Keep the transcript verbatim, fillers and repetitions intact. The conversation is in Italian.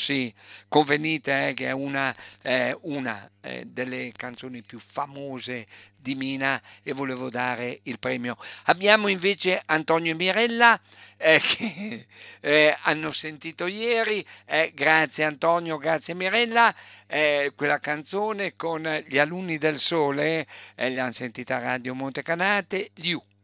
sì, convenite eh, che è una, eh, una eh, delle canzoni più famose di Mina e volevo dare il premio. Abbiamo invece Antonio e Mirella eh, che eh, hanno sentito ieri, eh, grazie Antonio, grazie Mirella, eh, quella canzone con gli alunni del sole, eh, l'hanno sentita a Radio Montecanate, Liu.